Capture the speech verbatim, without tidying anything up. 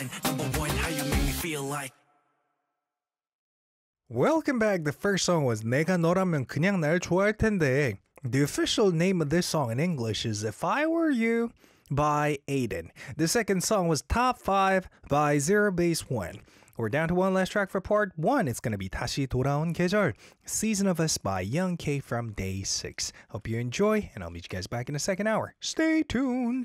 one, number one, how you make me feel like. Welcome back. The first song was 내가 너라면 그냥 날 좋아할 텐데. The official name of this song in English is If I Were You by Aiden. The second song was Top five by Zero Base One. We're down to one last track for part one. It's going to be 다시 돌아온 계절, Season of Us by Young K from Day six. Hope you enjoy, and I'll meet you guys back in the second hour. Stay tuned.